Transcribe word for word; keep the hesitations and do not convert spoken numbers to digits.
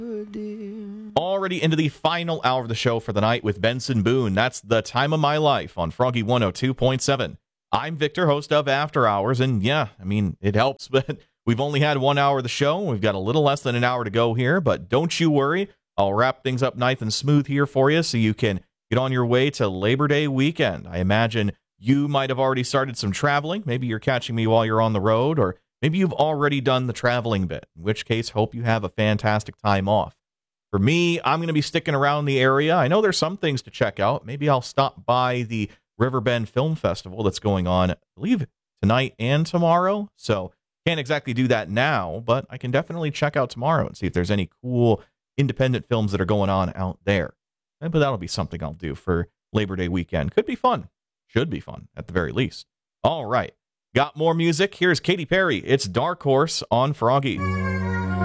Already into the final hour of the show for the night with Benson Boone. That's The Time of My Life on Froggy one oh two point seven. I'm Victor, host of After Hours, and yeah, I mean, it helps, but we've only had one hour of the show. We've got a little less than an hour to go here, but don't you worry. I'll wrap things up nice and smooth here for you so you can get on your way to Labor Day weekend. I imagine you might have already started some traveling. Maybe you're catching me while you're on the road, or maybe you've already done the traveling bit, in which case, hope you have a fantastic time off. For me, I'm going to be sticking around the area. I know there's some things to check out. Maybe I'll stop by the Riverbend Film Festival that's going on, I believe, tonight and tomorrow. So can't exactly do that now, but I can definitely check out tomorrow and see if there's any cool independent films that are going on out there. But that'll be something I'll do for Labor Day weekend. Could be fun. Should be fun, at the very least. All right. Got more music? Here's Katy Perry. It's Dark Horse on Froggy.